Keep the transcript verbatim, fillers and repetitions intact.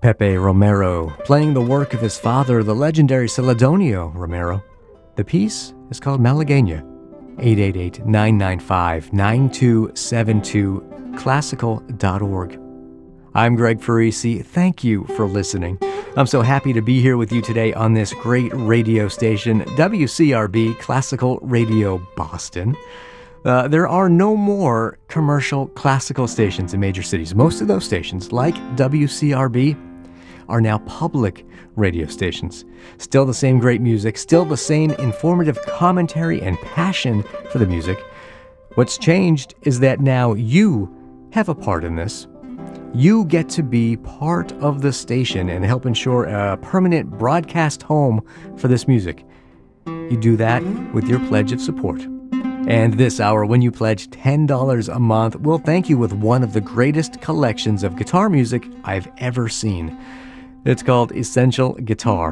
Pepe Romero, playing the work of his father, the legendary Celedonio Romero. The piece is called Malagueña. eight eight eight, nine nine five, nine two seven two, classical dot org. I'm Greg Farisi. Thank you for listening. I'm so happy to be here with you today on this great radio station, W C R B, Classical Radio Boston. Uh, there are no more commercial classical stations in major cities. Most of those stations, like W C R B, are now public radio stations. Still the same great music, still the same informative commentary and passion for the music. What's changed is that now you have a part in this. You get to be part of the station and help ensure a permanent broadcast home for this music. You do that with your pledge of support. And this hour, when you pledge ten dollars a month, we'll thank you with one of the greatest collections of guitar music I've ever seen. It's called Essential Guitar.